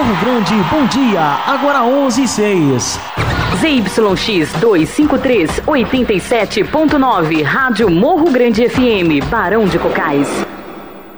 Morro Grande, bom dia, agora 11:06. ZYX 253, 87.9, Rádio Morro Grande FM, Barão de Cocais.